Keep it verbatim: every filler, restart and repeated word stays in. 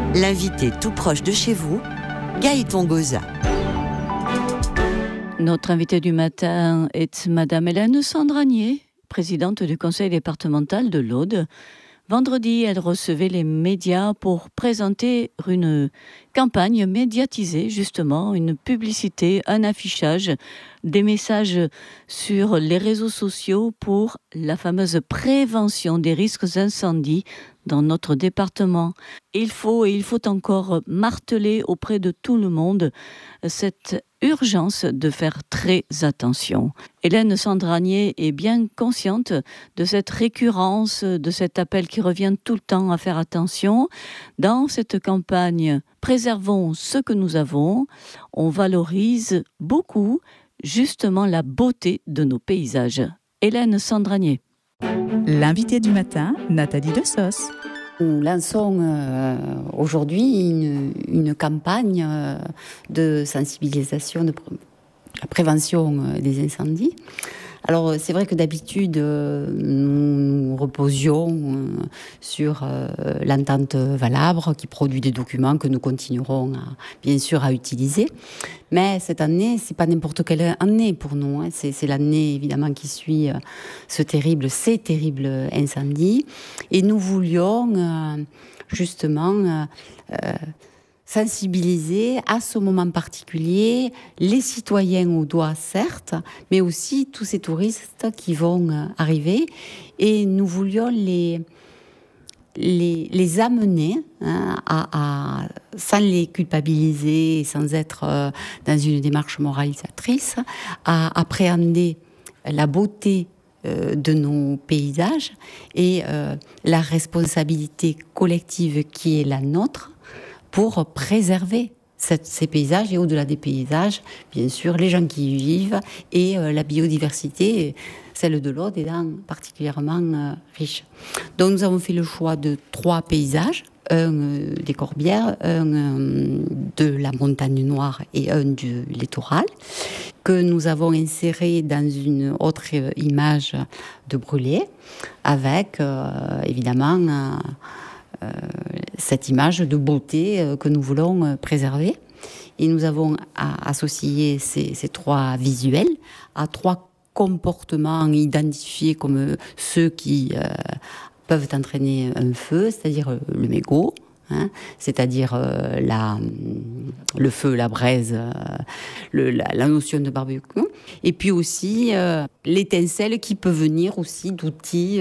L'invité tout proche de chez vous, Gaëtan Goza. Notre invitée du matin est Madame Hélène Sandranier, présidente du conseil départemental de l'Aude. Vendredi, elle recevait les médias pour présenter une campagne médiatisée, justement, une publicité, un affichage, des messages sur les réseaux sociaux pour la fameuse prévention des risques d'incendie dans notre département. Il faut et il faut encore marteler auprès de tout le monde cette urgence de faire très attention. Hélène Sandranier est bien consciente de cette récurrence, de cet appel qui revient tout le temps à faire attention. Dans cette campagne « Préservons ce que nous avons », on valorise beaucoup justement la beauté de nos paysages. Hélène Sandranier. L'invité du matin, Nathalie Dessos. Nous lançons euh, aujourd'hui une, une campagne euh, de sensibilisation, de pr- la prévention euh, des incendies. Alors c'est vrai que d'habitude euh, nous, nous reposions euh, sur euh, l'entente Valabre qui produit des documents que nous continuerons à, bien sûr à utiliser. Mais cette année, c'est pas n'importe quelle année pour nous. Hein. C'est, c'est l'année évidemment qui suit euh, ce terrible, ces terribles incendies. Et nous voulions euh, justement euh, euh, sensibiliser à ce moment particulier les citoyens au doigt, certes, mais aussi tous ces touristes qui vont euh, arriver. Et nous voulions les Les, les amener hein, à, à, sans les culpabiliser, sans être euh, dans une démarche moralisatrice, à appréhender la beauté euh, de nos paysages et euh, la responsabilité collective qui est la nôtre pour préserver cette, ces paysages et au-delà des paysages, bien sûr, les gens qui y vivent et euh, la biodiversité. Celle de l'Aude est particulièrement euh, riche. Donc nous avons fait le choix de trois paysages, un euh, des Corbières, un euh, de la Montagne Noire et un du littoral, que nous avons inséré dans une autre euh, image de Brûlé, avec euh, évidemment euh, euh, cette image de beauté euh, que nous voulons euh, préserver. Et nous avons à, associé ces, ces trois visuels à trois comportements identifiés comme ceux qui euh, peuvent entraîner un feu, c'est-à-dire le mégot, hein, c'est-à-dire euh, la, le feu, la braise, euh, le, la, la notion de barbecue, et puis aussi euh, l'étincelle qui peut venir aussi d'outils